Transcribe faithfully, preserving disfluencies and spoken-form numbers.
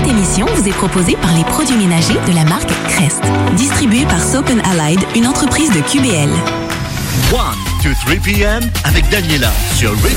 émission vous est proposée par les produits ménagers de la marque Crest. Distribué par Soap and Allied, une entreprise de Q B L. one to three p.m. avec Daniela sur Radio